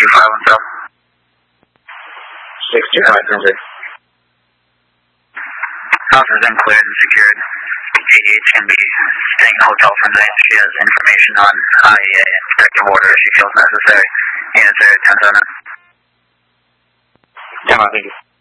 625 625 House has been cleared and secured. ADH can be staying in the hotel for the night. She has information on IEA and protective order if she feels necessary. Answer 10-7. 10-9, thank you.